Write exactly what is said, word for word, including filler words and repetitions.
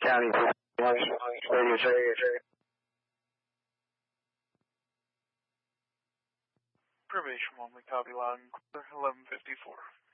County, radio check. Probation one, we copy loud and clear, eleven fifty-four.